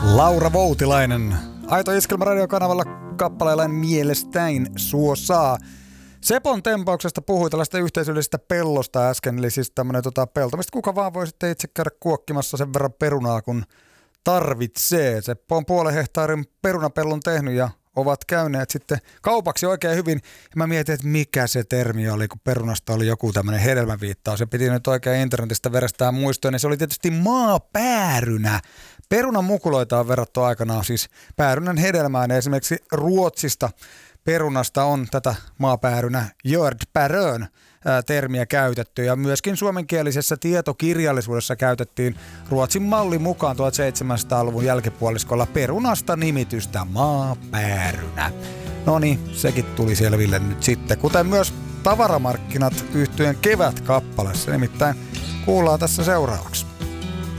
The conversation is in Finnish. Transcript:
Laura Voutilainen. Aito Iskelmä radiokanavalla kappaleella Mielestäin suo saa. Sepon tempauksesta puhui tällaista yhteisöllisestä pellosta äsken, eli siis tämmöinen pelto, mistä kuka vaan voi sitten itse käydä kuokkimassa sen verran perunaa, kun tarvitsee. Seppo on 0,5 hehtaarin perunapellon tehnyt ja ovat käyneet sitten kaupaksi oikein hyvin. Ja mä mietin, että mikä se termi oli, kun perunasta oli joku tämmöinen hedelmäviittaus. Se piti nyt oikein internetistä verestää muistoon, niin se oli tietysti maapäärynä. Perunan mukuloita on verrattu aikanaan siis päärynän hedelmään. Esimerkiksi Ruotsista perunasta on tätä maapäärynä jordbärön termiä käytetty ja myöskin suomenkielisessä tietokirjallisuudessa käytettiin Ruotsin mallin mukaan 1700-luvun jälkipuoliskolla perunasta nimitystä maapäärynä. No niin, sekin tuli selville nyt sitten, kuten myös Tavaramarkkinat -yhtyeen kevätkappale. Se nimittäin kuullaan tässä seuraavaksi.